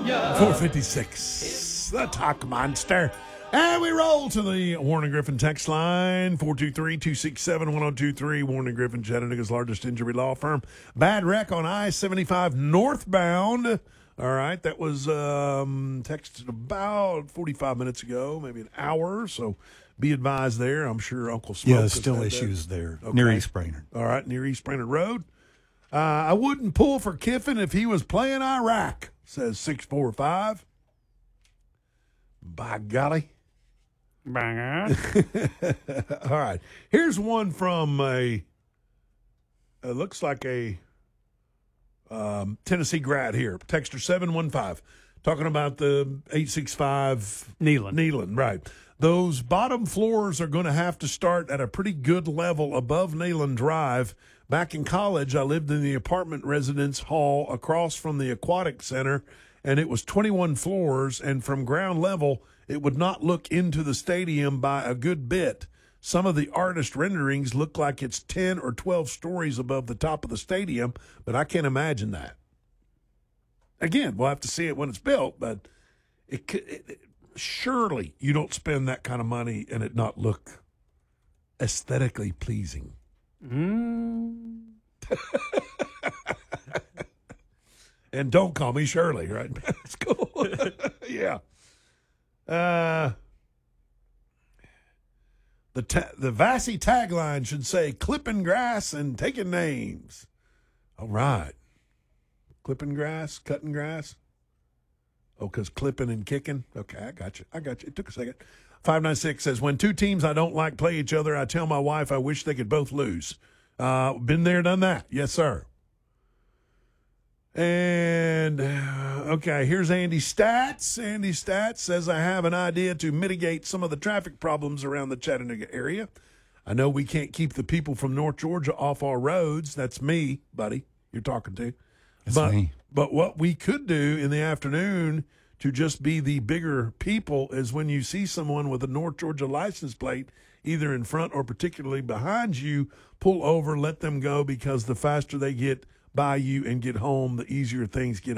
456, the Talk Monster. And we roll to the Warren Griffin text line, 423-267-1023. Warren Griffin, Chattanooga's largest injury law firm. Bad wreck on I-75 northbound. All right, that was texted about 45 minutes ago, maybe an hour. So be advised there. I'm sure Uncle Smoke. Yeah, still issues there Okay. near East Brainerd. All right, near East Brainerd Road. I wouldn't pull for Kiffin if he was playing Iraq, says 645. By golly. All right. Here's one from looks like a Tennessee grad here. Texter 715 talking about the 865 Neyland, right. Those bottom floors are going to have to start at a pretty good level above Neyland Drive. Back in college, I lived in the apartment residence hall across from the aquatic center, and it was 21 floors, and from ground level, it would not look into the stadium by a good bit. Some of the artist renderings look like it's 10 or 12 stories above the top of the stadium, but I can't imagine that. Again, we'll have to see it when it's built, but surely you don't spend that kind of money and it not look aesthetically pleasing. And don't call me Shirley, right? That's cool. Yeah. The Vassy tagline should say clipping grass and taking names. All right. Clipping grass, cutting grass. Oh, because clipping and kicking. Okay, I got you. It took a second. 596 says, when two teams I don't like play each other, I tell my wife I wish they could both lose. Been there, done that. Yes, sir. And, okay, here's Andy Stats. Andy Stats says, I have an idea to mitigate some of the traffic problems around the Chattanooga area. I know we can't keep the people from North Georgia off our roads. That's me, buddy, you're talking to. That's me. But what we could do in the afternoon to just be the bigger people is when you see someone with a North Georgia license plate, either in front or particularly behind you, pull over, let them go, because the faster they get by you and get home, the easier things get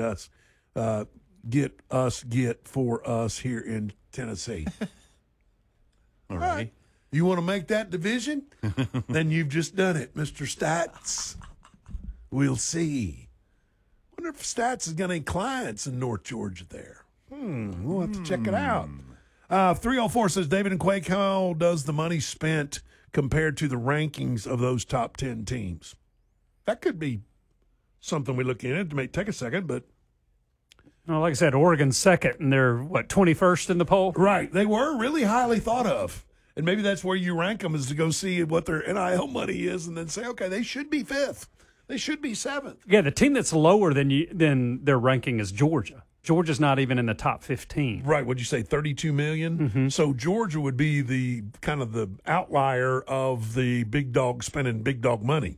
for us here in Tennessee. All right. You want to make that division? Then you've just done it, Mr. Stats. We'll see. Wonder if Stats has got any clients in North Georgia there. We'll have to check it out. 304 says, David and Quake, how does the money spent compared to the rankings of those top 10 teams? That could be something we look into. It may take a second, but. Well, like I said, Oregon's second, and they're, 21st in the poll? Right. They were really highly thought of. And maybe that's where you rank them, is to go see what their NIL money is and then say, okay, they should be fifth. They should be seventh. Yeah, the team that's lower than their ranking is Georgia. Georgia's not even in the top 15. Right. What'd you say, 32 million? Mm-hmm. So Georgia would be the kind of the outlier of the big dog spending big dog money.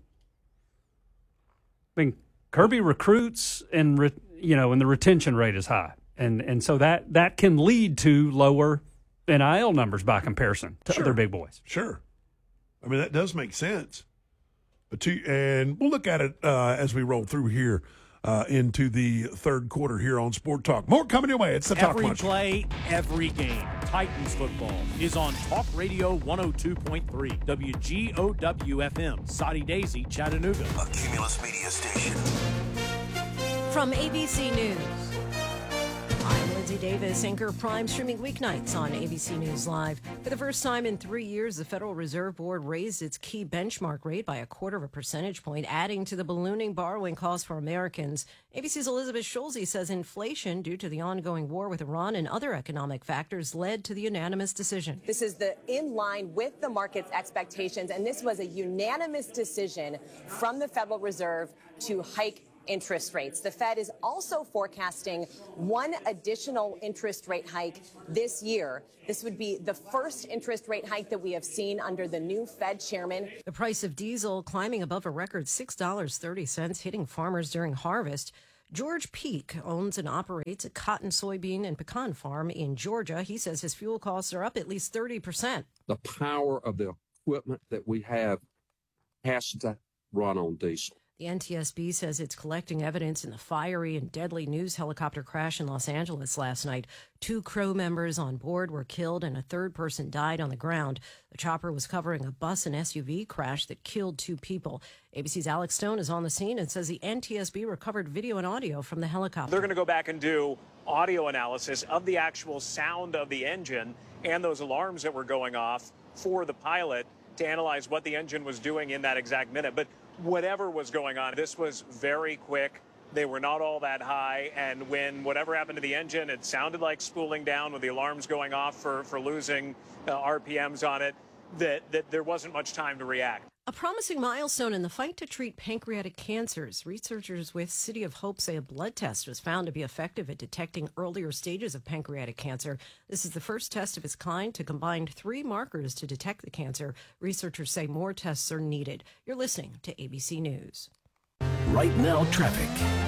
I mean, Kirby recruits and the retention rate is high. And so that can lead to lower NIL numbers by comparison to other big boys. Sure. I mean, that does make sense. And we'll look at it as we roll through here into the third quarter here on Sport Talk. More coming your way. It's the Talk Monster. Every play, every game. Titans football is on Talk Radio 102.3 WGOW-FM, Soddy Daisy, Chattanooga. A Cumulus Media Station. From ABC News, I'm Lindsay Davis, anchor Prime, streaming weeknights on ABC News Live. For the first time in 3 years, the Federal Reserve Board raised its key benchmark rate by 0.25 percentage point, adding to the ballooning borrowing costs for Americans. ABC's Elizabeth Schulze says inflation, due to the ongoing war with Iran and other economic factors, led to the unanimous decision. This is in line with the market's expectations, and this was a unanimous decision from the Federal Reserve to hike interest rates. The Fed is also forecasting one additional interest rate hike this year. This would be the first interest rate hike that we have seen under the new Fed chairman. The price of diesel climbing above a record $6.30, hitting farmers during harvest. George Peak owns and operates a cotton, soybean, and pecan farm in Georgia. He says his fuel costs are up at least 30%. The power of the equipment that we have has to run on diesel. The NTSB says it's collecting evidence in the fiery and deadly news helicopter crash in Los Angeles last night. 2 crew members on board were killed and a third person died on the ground. The chopper was covering a bus and SUV crash that killed 2 people. ABC's Alex Stone is on the scene and says the NTSB recovered video and audio from the helicopter. They're going to go back and do audio analysis of the actual sound of the engine and those alarms that were going off for the pilot to analyze what the engine was doing in that exact minute. But whatever was going on, this was very quick. They were not all that high. And when whatever happened to the engine, it sounded like spooling down with the alarms going off for losing RPMs on it, that there wasn't much time to react. A promising milestone in the fight to treat pancreatic cancers. Researchers with City of Hope say a blood test was found to be effective at detecting earlier stages of pancreatic cancer. This is the first test of its kind to combine 3 markers to detect the cancer. Researchers say more tests are needed. You're listening to ABC News. Right now, traffic.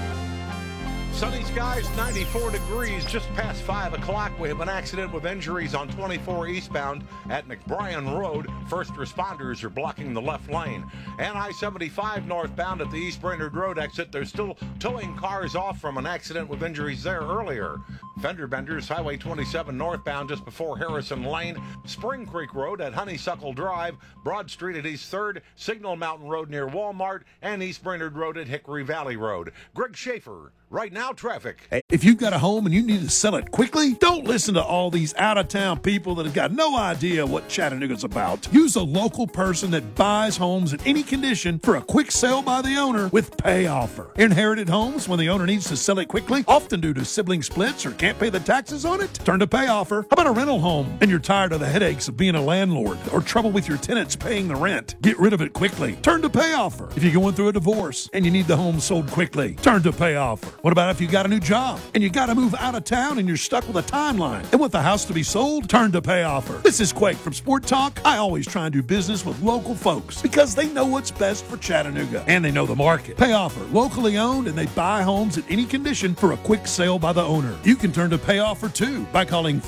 Sunny skies, 94 degrees, just past 5 o'clock. We have an accident with injuries on 24 eastbound at McBrien Road. First responders are blocking the left lane. And I-75 northbound at the East Brainerd Road exit. They're still towing cars off from an accident with injuries there earlier. Fender benders, Highway 27 northbound just before Harrison Lane. Spring Creek Road at Honeysuckle Drive. Broad Street at East 3rd. Signal Mountain Road near Walmart. And East Brainerd Road at Hickory Valley Road. Greg Schaefer, Right Now Traffic. If you've got a home and you need to sell it quickly, don't listen to all these out-of-town people that have got no idea what Chattanooga's about. Use a local person that buys homes in any condition for a quick sale by the owner with Pay Offer. Inherited homes, when the owner needs to sell it quickly, often due to sibling splits or can't pay the taxes on it, turn to Pay Offer. How about a rental home and you're tired of the headaches of being a landlord or trouble with your tenants paying the rent? Get rid of it quickly. Turn to Pay Offer. If you're going through a divorce and you need the home sold quickly, turn to Pay Offer. What about if you got a new job and you got to move out of town and you're stuck with a timeline and want the house to be sold? Turn to Pay Offer. This is Quake from Sport Talk. I always try and do business with local folks because they know what's best for Chattanooga and they know the market. Pay Offer, locally owned, and they buy homes in any condition for a quick sale by the owner. You can turn to Pay Offer too by calling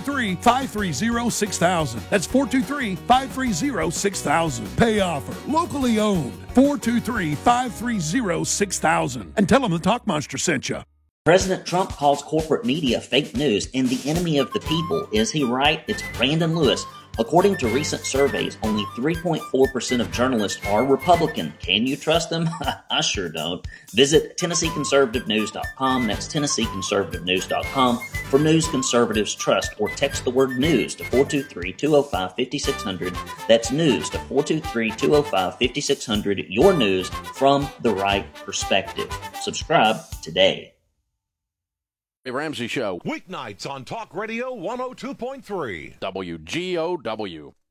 423-530-6000. That's 423-530-6000. Pay Offer, locally owned. 423-530-6000. And tell them the Talk Monster sent you. President Trump calls corporate media fake news and the enemy of the people. Is he right? It's Brandon Lewis. According to recent surveys, only 3.4% of journalists are Republican. Can you trust them? I sure don't. Visit TennesseeConservativeNews.com. That's TennesseeConservativeNews.com for news conservatives trust, or text the word news to 423-205-5600. That's news to 423-205-5600. Your news from the right perspective. Subscribe today. Ramsey Show. Weeknights on Talk Radio 102.3. WGOW.